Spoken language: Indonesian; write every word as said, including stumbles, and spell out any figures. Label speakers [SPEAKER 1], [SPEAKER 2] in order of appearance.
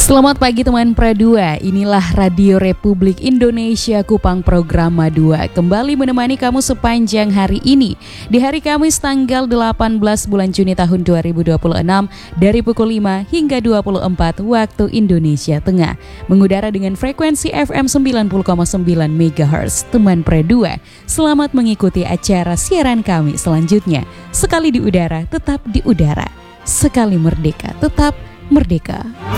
[SPEAKER 1] Selamat pagi teman Pra dua, inilah Radio Republik Indonesia Kupang Programa dua kembali menemani kamu sepanjang hari ini di hari Kamis tanggal delapan belas bulan Juni tahun dua ribu dua puluh enam dari pukul lima hingga dua puluh empat waktu Indonesia Tengah, mengudara dengan frekuensi F M sembilan puluh koma sembilan megahertz. Teman Pra dua, selamat mengikuti acara siaran kami selanjutnya. Sekali di udara, tetap di udara. Sekali merdeka, tetap merdeka.